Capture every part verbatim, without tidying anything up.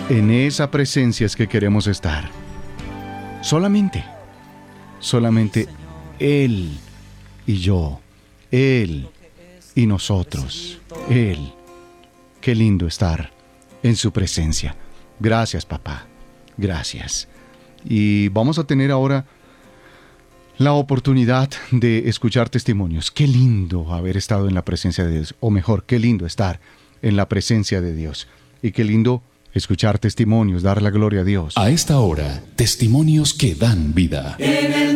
En esa presencia es que queremos estar. Solamente, solamente Él y yo, Él y nosotros, Él. Qué lindo estar en su presencia. Gracias, papá. Gracias. Y vamos a tener ahora la oportunidad de escuchar testimonios. Qué lindo haber estado en la presencia de Dios, o mejor, qué lindo estar en la presencia de Dios. Y qué lindo escuchar testimonios, dar la gloria a Dios. A esta hora, testimonios que dan vida. En el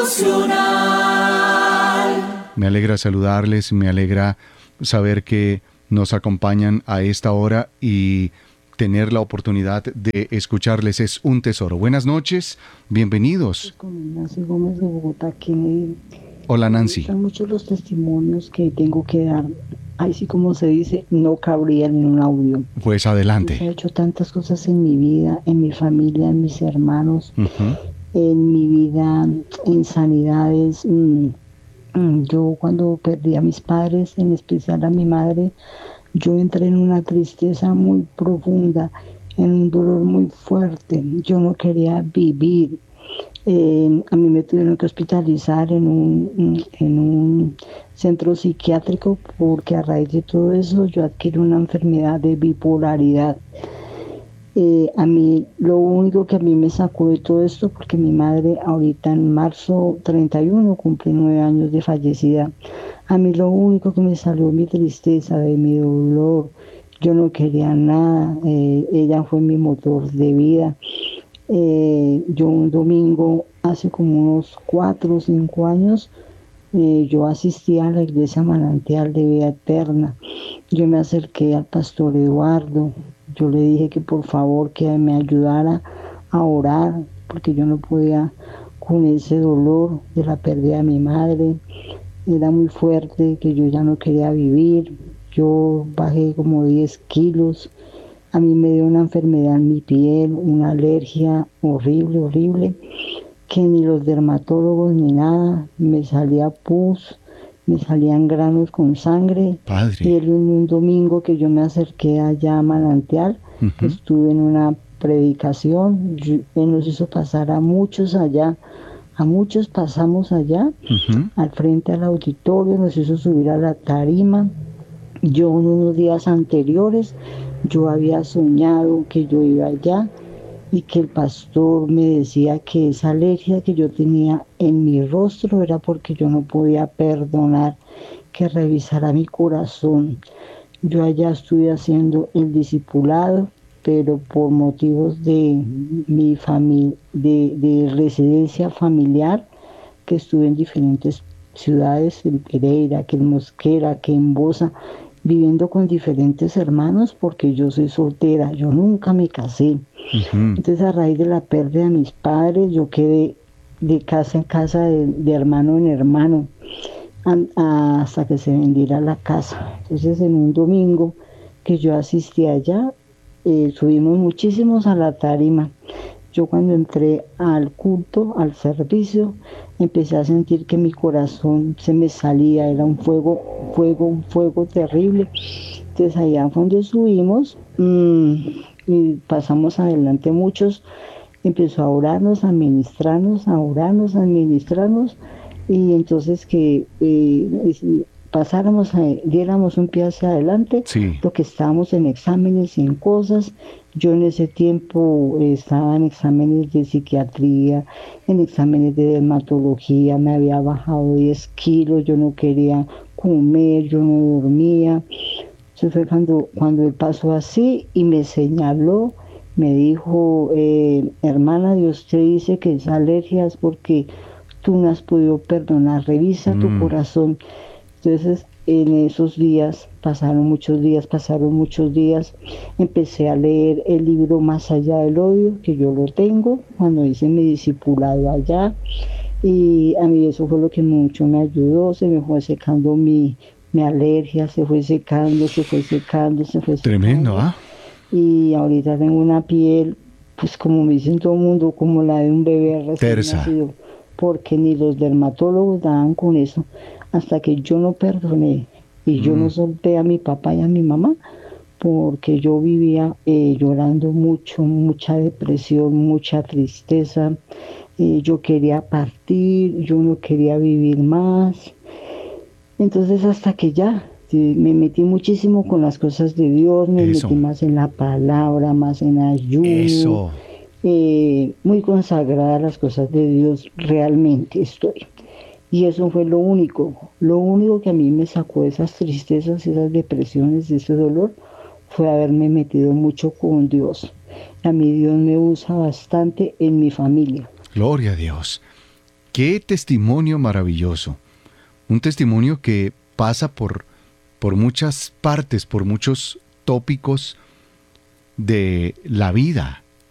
devocional. Me alegra saludarles, me alegra saber que nos acompañan a esta hora y tener la oportunidad de escucharles es un tesoro. Buenas noches, bienvenidos. Con Nancy Gómez de Bogotá, que Hola, Nancy. son muchos los testimonios que tengo que dar. Ahí sí, como se dice, no cabrían en un audio. Pues He adelante. hecho tantas cosas en mi vida, en mi familia, en mis hermanos, Uh-huh. en mi vida, en sanidades. Mm, mm, Yo cuando perdí a mis padres, en especial a mi madre, yo entré en una tristeza muy profunda, en un dolor muy fuerte. Yo no quería vivir. Eh, a mí me tuvieron que hospitalizar en un, en un centro psiquiátrico porque a raíz de todo eso yo adquirí una enfermedad de bipolaridad. Eh, a mí lo único que a mí me sacó de todo esto, porque mi madre ahorita en marzo treinta y uno cumple nueve años de fallecida, a mí lo único que me salió mi tristeza, de mi dolor. Yo no quería nada, eh, ella fue mi motor de vida. Eh, yo un domingo, hace como unos cuatro o cinco años, eh, yo asistí a la iglesia Manantial de Vida Eterna. Yo me acerqué al pastor Eduardo, yo le dije que por favor que me ayudara a orar, porque yo no podía con ese dolor de la pérdida de mi madre. Era muy fuerte, que yo ya no quería vivir. Yo bajé como diez kilos. A mí me dio una enfermedad en mi piel, una alergia horrible, horrible, que ni los dermatólogos ni nada, me salía pus, me salían granos con sangre. Padre. Y en un domingo que yo me acerqué allá a Manantial, Uh-huh. estuve en una predicación, yo- él nos hizo pasar a muchos allá, a muchos pasamos allá, Uh-huh. al frente al auditorio, nos hizo subir a la tarima. Yo unos días anteriores, yo había soñado que yo iba allá y que el pastor me decía que esa alergia que yo tenía en mi rostro era porque yo no podía perdonar, que revisara mi corazón. Yo allá estuve haciendo el discipulado, pero por motivos de mi familia, de, de residencia familiar, que estuve en diferentes ciudades, en Pereira, que en Mosquera, que en Bosa, viviendo con diferentes hermanos, porque yo soy soltera, yo nunca me casé. Uh-huh. Entonces, a raíz de la pérdida de mis padres, yo quedé de casa en casa, de, de hermano en hermano, an- a- hasta que se vendiera la casa. Entonces, en un domingo que yo asistí allá, eh, subimos muchísimos a la tarima. Yo cuando entré al culto, al servicio, empecé a sentir que mi corazón se me salía, era un fuego, fuego, un fuego terrible. Entonces allá fue donde subimos, mmm, y pasamos adelante muchos, empezó a orarnos, a ministrarnos, a orarnos, a ministrarnos, y entonces que eh, pasáramos, a, diéramos un pie hacia adelante, Sí. lo que estábamos en exámenes y en cosas. Yo en ese tiempo eh, estaba en exámenes de psiquiatría, en exámenes de dermatología, me había bajado diez kilos, yo no quería comer, yo no dormía. Eso fue cuando, cuando él pasó así y me señaló, me dijo, eh, hermana, Dios te dice que es alergia es porque tú no has podido perdonar, revisa tu Mm. corazón. Entonces, en esos días, pasaron muchos días, pasaron muchos días, empecé a leer el libro Más allá del odio, que yo lo tengo, cuando hice mi discipulado allá, y a mí eso fue lo que mucho me ayudó, se me fue secando mi, mi alergia, se fue secando, se fue secando, se fue secando. Tremendo, ¿ah? Y ahorita tengo una piel, pues como me dicen todo el mundo, como la de un bebé recién Tersa. nacido, porque ni los dermatólogos daban con eso, hasta que yo no perdoné y yo Mm. no solté a mi papá y a mi mamá, porque yo vivía eh, llorando mucho, mucha depresión, mucha tristeza. Eh, yo quería partir, yo no quería vivir más. Entonces hasta que ya eh, me metí muchísimo con las cosas de Dios, me metí Eso, más en la palabra, más en ayuno, eso. eh, muy consagrada a las cosas de Dios, realmente estoy. Y eso fue lo único, lo único que a mí me sacó esas tristezas, esas depresiones, ese dolor, fue haberme metido mucho con Dios. A mí Dios me usa bastante en mi familia. Gloria a Dios. Qué testimonio maravilloso. Un testimonio que pasa por, por muchas partes, por muchos tópicos de la vida.